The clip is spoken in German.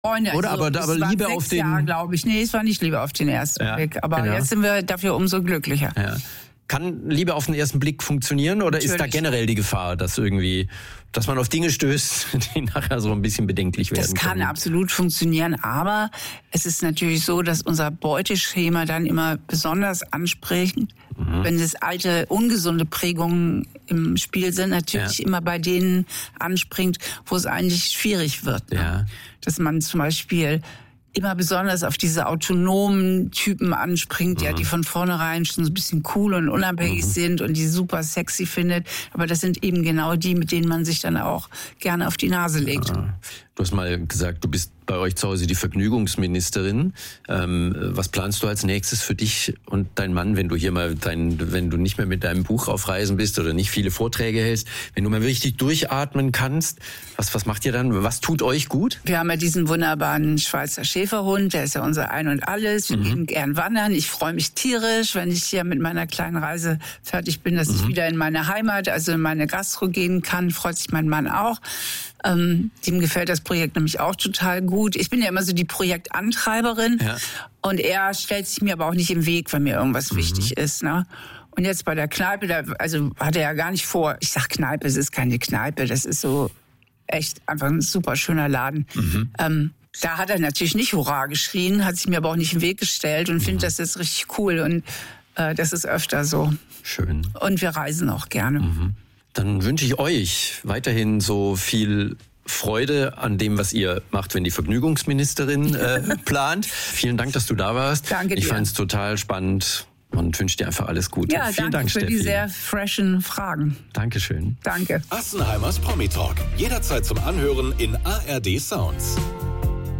Freunde, oder? Also, Aber Liebe auf den... Jahre, glaube ich. Nee, es war nicht Liebe auf den ersten Blick. Aber genau. jetzt sind wir dafür umso glücklicher. Ja. Kann Liebe auf den ersten Blick funktionieren oder Natürlich. ist da generell die Gefahr, dass man auf Dinge stößt, die nachher so ein bisschen bedenklich werden Das kann können? absolut funktionieren, aber es ist natürlich so, dass unser Beuteschema dann immer besonders anspricht, wenn es alte, ungesunde Prägungen im Spiel sind, natürlich immer bei denen anspringt, wo es eigentlich schwierig wird. Ne? Ja. Dass man zum Beispiel immer besonders auf diese autonomen Typen anspringt, ja, die von vornherein schon so ein bisschen cool und unabhängig sind und die super sexy findet. Aber das sind eben genau die, mit denen man sich dann auch gerne auf die Nase legt. Du hast mal gesagt, du bist bei euch zu Hause die Vergnügungsministerin. Was planst du als nächstes für dich und deinen Mann, wenn du hier mal wenn du nicht mehr mit deinem Buch auf Reisen bist oder nicht viele Vorträge hältst, wenn du mal richtig durchatmen kannst? Was macht ihr dann? Was tut euch gut? Wir haben ja diesen wunderbaren Schweizer Schäferhund, der ist ja unser Ein und Alles. Wir gehen gern wandern. Ich freue mich tierisch, wenn ich hier mit meiner kleinen Reise fertig bin, dass ich wieder in meine Heimat, also in meine Gastro gehen kann. Freut sich mein Mann auch. Dem gefällt das Projekt nämlich auch total gut. Ich bin ja immer so die Projektantreiberin und er stellt sich mir aber auch nicht im Weg, wenn mir irgendwas wichtig ist. Ne? Und jetzt bei der Kneipe, also hat er ja gar nicht vor, ich sag Kneipe, es ist keine Kneipe, das ist so echt einfach ein super schöner Laden. Da hat er natürlich nicht Hurra geschrien, hat sich mir aber auch nicht im Weg gestellt und findet das jetzt richtig cool und das ist öfter so. Schön. Und wir reisen auch gerne. Dann wünsche ich euch weiterhin so viel Freude an dem, was ihr macht, wenn die Vergnügungsministerin plant. Vielen Dank, dass du da warst. Danke dir. Ich fand es total spannend und wünsche dir einfach alles Gute. Ja, Vielen danke Dank, für Steffi. die sehr freshen Fragen. Dankeschön. Danke. Assenheimers Promi Talk. Jederzeit zum Anhören in ARD Sounds.